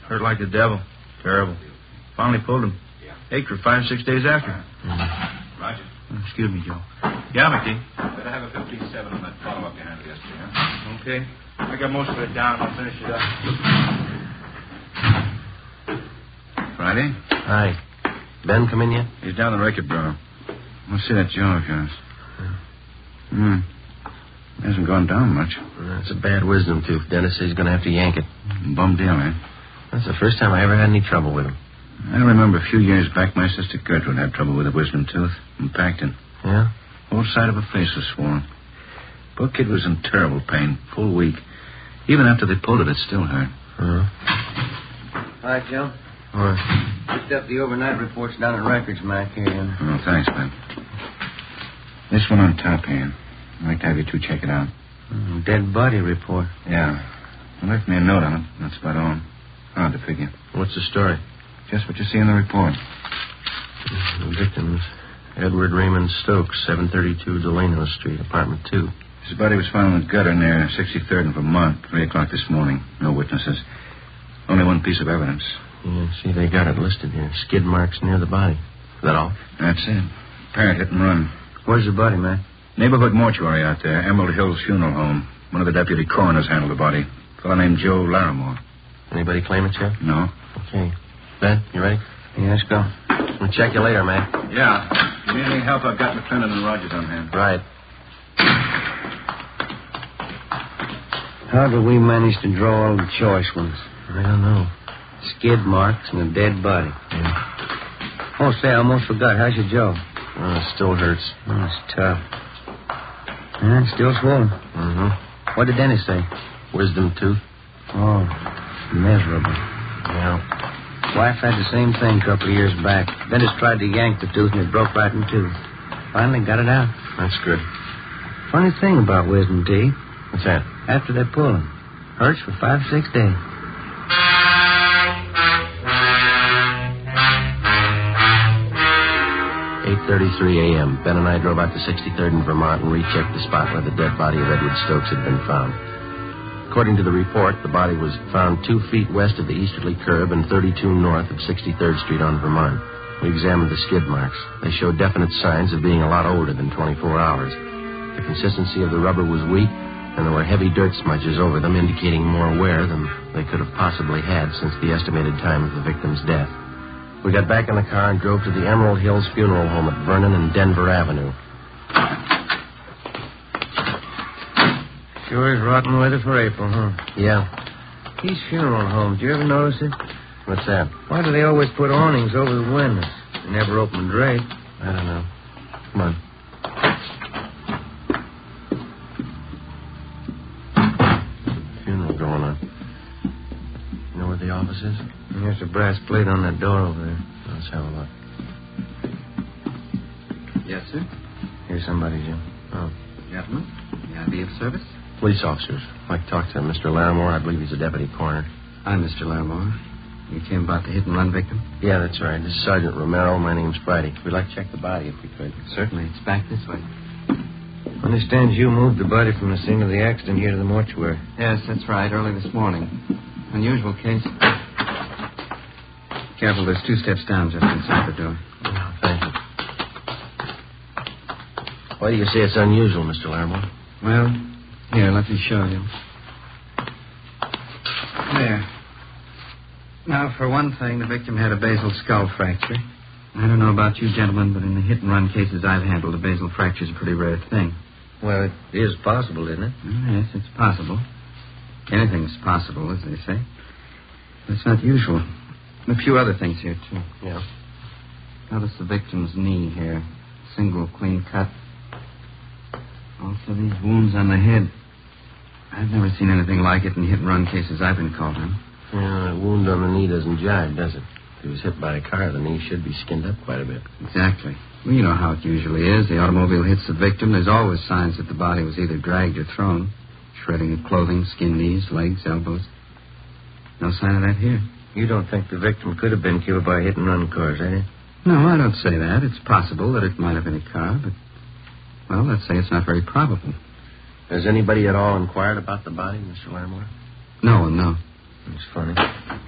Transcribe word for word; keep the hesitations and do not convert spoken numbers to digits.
Hurt like the devil. Terrible. Finally pulled him. Ached for five, six days after. Mm-hmm. Roger. Excuse me, Joe. Yeah, McGee. Better have a fifty-seven on that follow-up you handled yesterday, huh? Okay. I got most of it down. I'll finish it up. Friday? Hi. Ben come in yet? He's down the record bureau. Let's see that jaw of yours. Hmm. Hasn't gone down much. That's a bad wisdom tooth. Dennis says he's going to have to yank it. Bum deal, eh? That's the first time I ever had any trouble with him. I remember a few years back my sister Gertrude had trouble with a wisdom tooth in Pacton. Yeah? Whole side of her face was swollen. Poor kid was in terrible pain, full week. Even after they pulled it, it still hurt. Uh-huh. Hi, Joe. What? Picked up the overnight reports down at Records, Mac, here. Oh, thanks, Ben. This one on top here. I'd like to have you two check it out. Mm, dead body report. Yeah. They left me a note on it. That's about all. Hard to figure. What's the story? Just what you see in the report. The victims. Edward Raymond Stokes, seven thirty-two Delano Street, apartment two. His body was found in the gutter near sixty-third in Vermont, three o'clock this morning. No witnesses. Only one piece of evidence. Yeah, see, they got it listed here. Skid marks near the body. Is that all? That's it. Parrot hit and run. Where's the body, Mac? Neighborhood mortuary out there. Emerald Hills Funeral Home. One of the deputy coroners handled the body. A fellow named Joe Larimore. Anybody claim it yet? No. Okay. Ben, you ready? Yeah, let's go. We'll check you later, man. Yeah. If you need any help, I've got McClendon and Rogers on hand. Right. How did we manage to draw all the choice ones? I don't know. Skid marks and a dead body. Yeah. Oh, say, I almost forgot. How's your jaw? Oh, it still hurts. Oh, it's tough. Yeah, it's still swollen. Mm-hmm. What did Dennis say? Wisdom tooth. Oh, miserable. Yeah. Wife had the same thing a couple of years back. Dennis tried to yank the tooth and it broke right in two. Finally got it out. That's good. Funny thing about wisdom teeth. What's that? After they pull them, hurts for five, six days. eight thirty-three a.m. Ben and I drove out to sixty-third in Vermont and rechecked the spot where the dead body of Edward Stokes had been found. According to the report, the body was found two feet west of the easterly curve and thirty-two north of sixty-third Street on Vermont. We examined the skid marks. They showed definite signs of being a lot older than twenty-four hours. The consistency of the rubber was weak, and there were heavy dirt smudges over them, indicating more wear than they could have possibly had since the estimated time of the victim's death. We got back in the car and drove to the Emerald Hills Funeral Home at Vernon and Denver Avenue. Sure is rotten weather for April, huh? Yeah. These funeral homes, do you ever notice it? What's that? Why do they always put awnings over the windows? They never open the drape. I don't know. Come on. Funeral going on. You know where the office is? There's a brass plate on that door over there. Let's have a look. Yes, sir. Here's somebody, Jim. Oh. Gentlemen, may I be of service? Police officers. I'd like to talk to Mister Larimore. I believe he's a deputy coroner. I'm Mister Larimore. You came about the hit-and-run victim? Yeah, that's right. This is Sergeant Romero. My name's Friday. We'd like to check the body if we could. Certainly. It's back this way. Understand you moved the body from the scene of the accident here to the mortuary. Yes, that's right. Early this morning. Unusual case. Careful, there's two steps down just inside the door. Oh, thank you. Why do you say it's unusual, Mister Larimore? Well, here, let me show you. There. Now, for one thing, the victim had a basal skull fracture. I don't know about you gentlemen, but in the hit-and-run cases I've handled, a basal fracture's a pretty rare thing. Well, it is possible, isn't it? Oh, yes, it's possible. Anything's possible, as they say. But it's not usual. A few other things here, too. Yeah. Notice the victim's knee here. Single clean cut. Also these wounds on the head. I've never seen anything like it in hit-and-run cases I've been called on. Yeah, a wound on the knee doesn't jive, does it? If he was hit by a car, the knee should be skinned up quite a bit. Exactly. Well, you know how it usually is. The automobile hits the victim. There's always signs that the body was either dragged or thrown. Shredding of clothing, skinned knees, legs, elbows. No sign of that here. You don't think the victim could have been killed by hit-and-run cars, eh? No, I don't say that. It's possible that it might have been a car, but, well, let's say it's not very probable. Has anybody at all inquired about the body, Mister Larimore? No one, no. It's funny.